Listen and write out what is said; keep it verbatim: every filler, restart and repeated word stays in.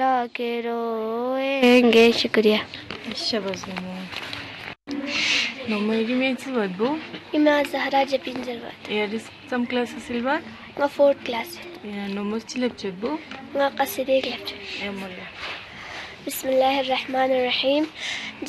के रोएंगे। शुक्रिया। शाबाश नमो। नमो इरी मेची बदबू इमा ज़हरा जपिन जरवत यार some class silver nga fourth class ya नमो चिलप चबू nga qaside klap ya मोला Bismillahir Rahmanir Rahim